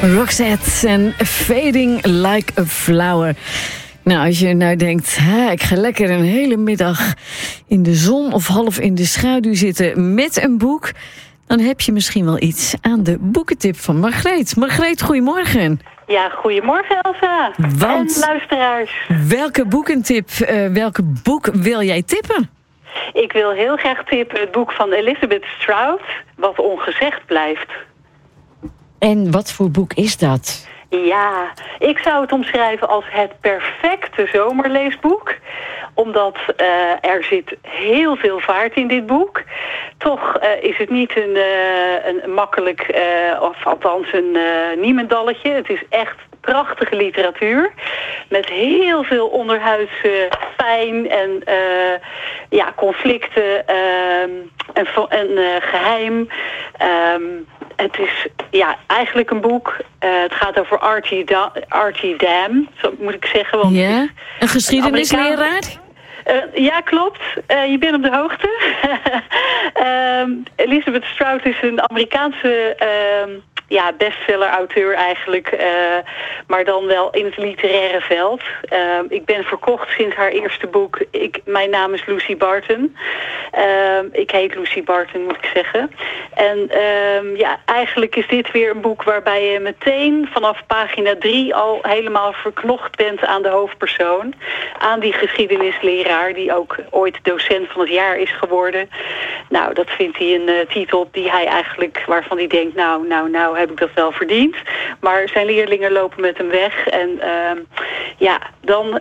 Roxette en Fading Like a Flower. Nou, als je nou denkt, ik ga lekker een hele middag in de zon of half in de schaduw zitten met een boek, dan heb je misschien wel iets aan de boekentip van Margreet. Margreet, goedemorgen. Ja, goedemorgen Elsa. Want en luisteraars. Welke boekentip, welk boek wil jij tippen? Ik wil heel graag tippen het boek van Elizabeth Strout, Wat ongezegd blijft. En wat voor boek is dat? Ja, ik zou het omschrijven als het perfecte zomerleesboek. Omdat er zit heel veel vaart in dit boek. Toch is het niet een makkelijk, of althans een niemendalletje. Het is echt prachtige literatuur. Met heel veel onderhuidse pijn en conflicten en geheim. Het is eigenlijk een boek. Het gaat over Archie Dam, zo moet ik zeggen. Want een geschiedenisleraar? Ja, klopt. Je bent op de hoogte. Elizabeth Strout is een Amerikaanse bestseller-auteur eigenlijk. Maar dan wel in het literaire veld. Ik ben verkocht sinds haar eerste boek. Mijn naam is Lucy Barton. Ik heet Lucy Barton, moet ik zeggen. En eigenlijk is dit weer een boek waarbij je meteen vanaf pagina 3 al helemaal verknocht bent aan de hoofdpersoon. Aan die geschiedenisleraar die ook ooit docent van het jaar is geworden. Nou, dat vindt hij een titel die hij eigenlijk, waarvan hij denkt, nou heb ik dat wel verdiend. Maar zijn leerlingen lopen met hem weg. En dan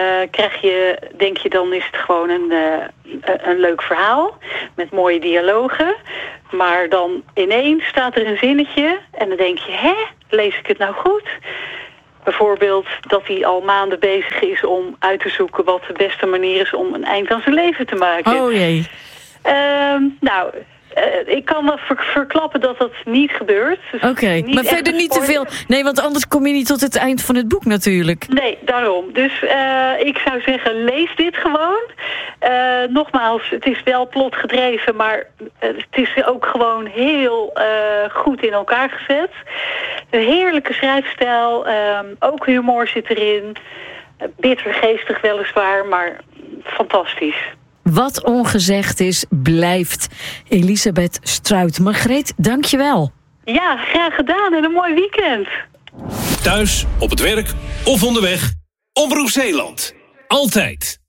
denk je, dan is het gewoon een leuk verhaal. Met mooie dialogen. Maar dan ineens staat er een zinnetje. En dan denk je, lees ik het nou goed? Bijvoorbeeld dat hij al maanden bezig is om uit te zoeken wat de beste manier is om een eind aan zijn leven te maken. Oh jee. Ik kan wel verklappen dat dat niet gebeurt. Dus Oké, maar verder niet te veel. Nee, want anders kom je niet tot het eind van het boek natuurlijk. Nee, daarom. Dus ik zou zeggen, lees dit gewoon. Nogmaals, het is wel plotgedreven, maar het is ook gewoon heel goed in elkaar gezet. Een heerlijke schrijfstijl, ook humor zit erin. Bitter geestig weliswaar, maar fantastisch. Wat ongezegd is, blijft. Elizabeth Strout. Margreet, dank je wel. Ja, graag gedaan en een mooi weekend. Thuis, op het werk of onderweg. Omroep Zeeland. Altijd.